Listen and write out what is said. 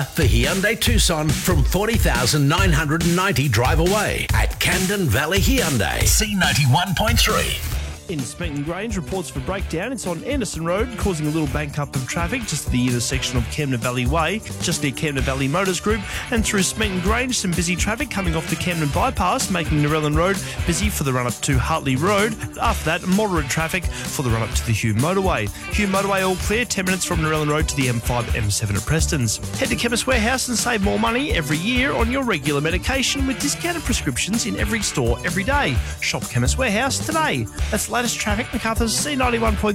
For Hyundai Tucson from 40,990 drive away at Camden Valley Hyundai. C91.3. In Smeaton Grange, reports for breakdown. It's on Anderson Road, causing a little bank up of traffic just at the intersection of Camden Valley Way, just near Camden Valley Motors Group. And through Smeaton Grange, some busy traffic coming off the Camden Bypass, making Narellan Road busy for the run-up to Hartley Road. After that, moderate traffic for the run-up to the Hume Motorway. Hume Motorway all clear, 10 minutes from Narellan Road to the M5, M7 at Preston's. Head to Chemist Warehouse and save more money every year on your regular medication with discounted prescriptions in every store every day. Shop Chemist Warehouse today. That's latest traffic, Macarthur's C91.3.